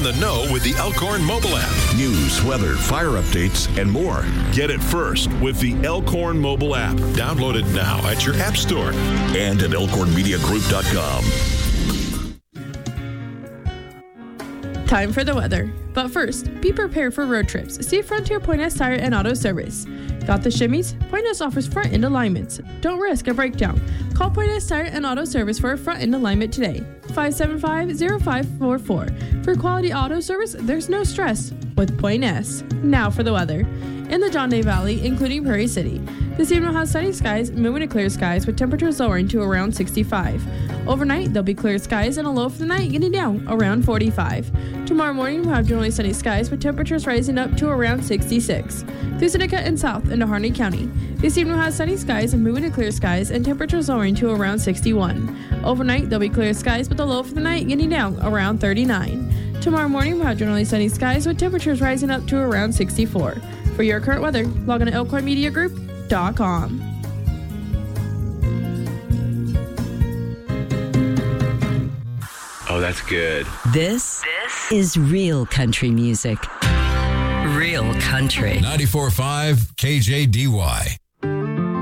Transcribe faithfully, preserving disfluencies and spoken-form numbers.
the know with the Elkhorn mobile app. News, weather, fire updates, and more. Get it first with the Elkhorn mobile app. Download it now at your app store and at elkhorn media group dot com. Time for the weather. But first, be prepared for road trips. See Frontier Pointez Tire and Auto Service. Got the shimmies? Pointez offers front end alignments. Don't risk a breakdown. Call Pointez Tire and Auto Service for a front end alignment today. five seven five, zero five four four. For quality auto service, there's no stress with Pointez. Now for the weather. In the John Day Valley, including Prairie City, this evening will have sunny skies, moving to clear skies with temperatures lowering to around sixty-five. Overnight, there'll be clear skies and a low for the night getting down around forty-five. Tomorrow morning, we'll have generally sunny skies with temperatures rising up to around sixty-six. Through Seneca and south into Harney County, this evening will have sunny skies and moving to clear skies and temperatures lowering to around sixty-one. Overnight, there'll be clear skies with a low for the night getting down around thirty-nine. Tomorrow morning, we'll have generally sunny skies with temperatures rising up to around sixty-four. For your current weather, log on to elkhorn media group dot com. Oh, that's good. This, this is real country music. Real country. ninety-four point five K J D Y.